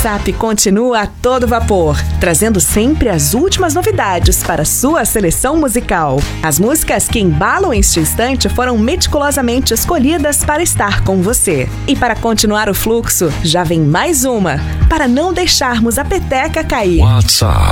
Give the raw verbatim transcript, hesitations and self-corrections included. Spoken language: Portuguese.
WhatsApp continua a todo vapor, trazendo sempre as últimas novidades para sua seleção musical. As músicas que embalam este instante foram meticulosamente escolhidas para estar com você. E para continuar o fluxo, já vem mais uma, para não deixarmos a peteca cair. WhatsApp